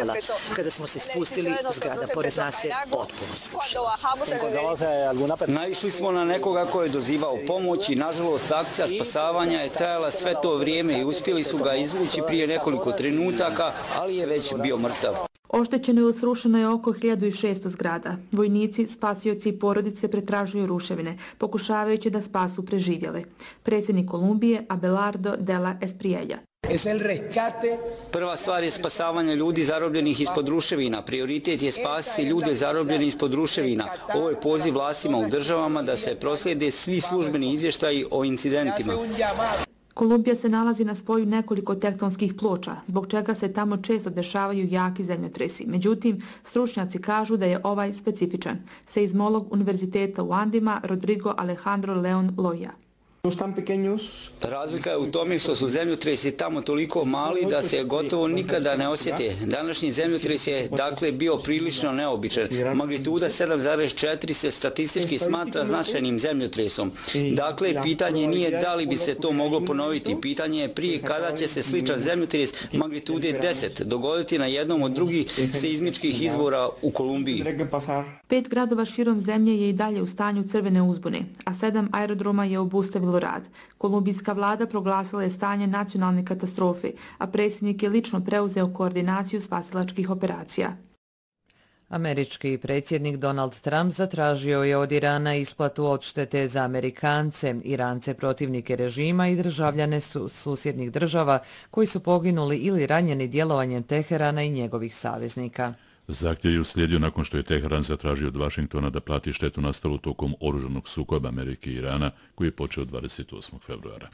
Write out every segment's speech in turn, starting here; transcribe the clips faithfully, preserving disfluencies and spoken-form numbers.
Izraela. Kada smo se spustili, zgrada pored nas se potpuno srušila. Naišli smo na nekoga ko je dozivao pomoć i nažalost akcija spasavanja je trajala sve to vrijeme i uspjeli su ga izvući prije nekoliko trenutaka, ali je već bio mrtav. Oštećeno ili srušeno je oko hiljadu šesto zgrada. Vojnici, spasioci i porodice pretražuju ruševine, pokušavajući da spasu preživjele. Predsjednik Kolumbije Abelardo de la Espriella. Prva stvar je spasavanje ljudi zarobljenih ispod ruševina. Prioritet je spasiti ljude zarobljeni ispod ruševina. Ovo je poziv vlastima u državama da se proslijede svi službeni izvještaji o incidentima. Kolumbija se nalazi na spoju nekoliko tektonskih ploča, zbog čega se tamo često dešavaju jaki zemljotresi. Međutim, stručnjaci kažu da je ovaj specifičan. Seizmolog Univerziteta u Andima Rodrigo Alejandro Leon Loya. Razlika je u tome što su zemljotresi tamo toliko mali da se gotovo nikada ne osjete. Današnji zemljotres je dakle bio prilično neobičan. Magnituda sedam zarez četiri se statistički smatra značajnim zemljotresom. Dakle, pitanje nije da li bi se to moglo ponoviti. Pitanje je prije kada će se sličan zemljotres magnitude deset dogoditi na jednom od drugih seizmičkih izvora u Kolumbiji. Pet gradova širom zemlje je i dalje u stanju crvene uzbune, a sedam aerodroma je obustavilo rad. Kolumbijska vlada proglasila je stanje nacionalne katastrofe, a predsjednik je lično preuzeo koordinaciju spasilačkih operacija. Američki predsjednik Donald Trump zatražio je od Irana isplatu odštete za Amerikance, Irance protivnike režima i državljane su susjednih država koji su poginuli ili ranjeni djelovanjem Teherana i njegovih saveznika. Zahtjev je uslijedio nakon što je Teheran zatražio od Vašingtona da plati štetu nastalu tokom oružanog sukoba Amerike i Irana koji je počeo dvadeset osmog februara.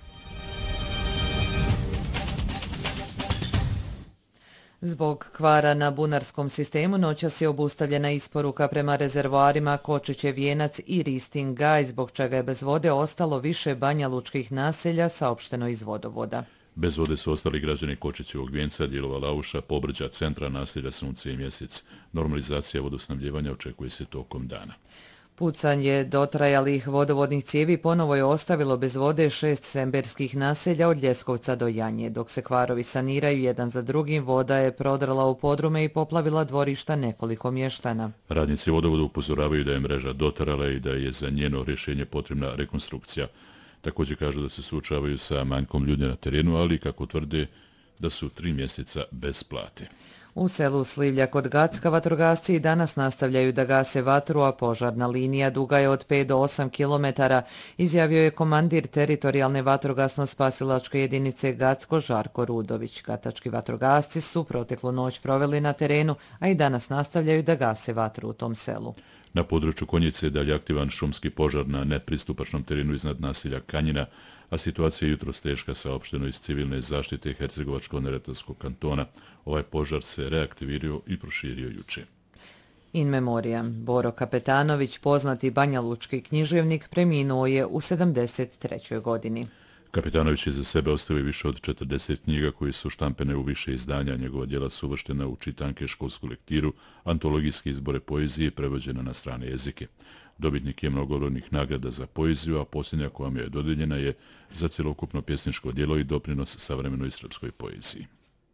Zbog kvara na bunarskom sistemu noćas je obustavljena isporuka prema rezervoarima Kočićev Vijenac i Ristin Gaj, zbog čega je bez vode ostalo više banjalučkih naselja, saopšteno iz vodovoda. Bez vode su ostali građani Kočićevog Vijenca, dijelova Lauša, Pobrđa, centra naselja Sunce i Mjesec. Normalizacija vodosnabdjevanja očekuje se tokom dana. Pucanje dotrajalih vodovodnih cijevi ponovo je ostavilo bez vode šest semberskih naselja od Ljeskovca do Janje. Dok se kvarovi saniraju jedan za drugim, voda je prodrala u podrume i poplavila dvorišta nekoliko mještana. Radnici vodovoda upozoravaju da je mreža dotarala i da je za njeno rješenje potrebna rekonstrukcija. Također kažu da se suočavaju sa manjkom ljudi na terenu, ali kako tvrde da su tri mjeseca bez plate. U selu Slivlja kod Gacka vatrogasci danas nastavljaju da gase vatru, a požarna linija duga je od pet do osam kilometara, izjavio je komandir teritorijalne vatrogasno-spasilačke jedinice Gacko Žarko Rudović. Gatački vatrogasci su proteklu noć proveli na terenu, a i danas nastavljaju da gase vatru u tom selu. Na području Konjice je dalje aktivan šumski požar na nepristupačnom terenu iznad naselja Kanjina, a situacija je jutros teška, saopšteno iz civilne zaštite Hercegovačko-neretvanskog kantona. Ovaj požar se reaktivirao i proširio juče. In memoriam. Boro Kapetanović, poznati banjalučki književnik, preminuo je u sedamdeset trećoj godini. Kapetanović je za sebe ostavio više od četrdeset knjiga koje su štampene u više izdanja. Njegova djela su uvrštena u čitanke, školsku lektiru, antologijske izbore poezije i prevođena na strane jezike. Dobitnik je mnogorodnih nagrada za poeziju, a posljednja koja mu je dodeljena je za celokupno pjesničko djelo i doprinos savremenoj srpskoj poeziji.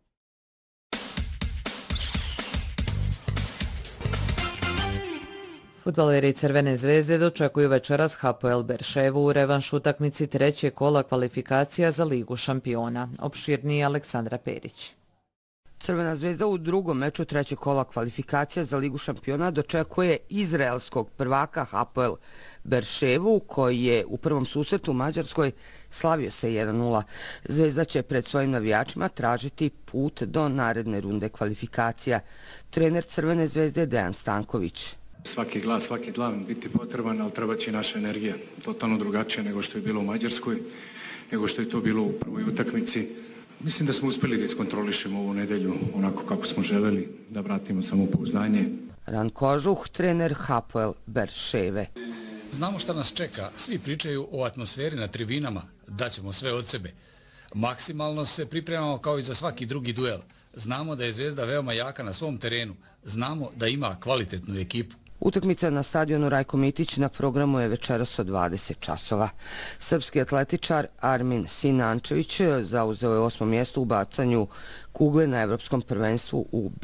Fudbaleri Crvene zvezde dočekuju večeras Hapoel Berševu u revanš utakmici trećeg kola kvalifikacija za Ligu šampiona. Opširniji Aleksandra Perić. Crvena zvezda u drugom meču trećeg kola kvalifikacija za Ligu šampiona dočekuje izraelskog prvaka Hapoel Berševu, koji je u prvom susretu u Mađarskoj slavio se jedan nula. Zvezda će pred svojim navijačima tražiti put do naredne runde kvalifikacija. Trener Crvene zvezde Dejan Stanković. Svaki glas, svaki dlan biti potreban, ali treba će naša energija. Totalno drugačije nego što je bilo u Mađarskoj, nego što je to bilo u prvoj utakmici. Mislim da smo uspjeli da iskontrolišemo ovu nedelju onako kako smo želeli, da vratimo samopouzdanje. Ran Kožuh, trener Hapoel Berševe. Znamo šta nas čeka. Svi pričaju o atmosferi na tribinama. Daćemo sve od sebe. Maksimalno se pripremamo kao i za svaki drugi duel. Znamo da je Zvezda veoma jaka na svom terenu. Znamo da ima kvalitetnu ekipu. Utakmica na stadionu Rajko Mitić na programu je večeras od dvadeset časova. Srpski atletičar Armin Sinančević zauzeo je osmo mjesto u bacanju kugle na evropskom prvenstvu u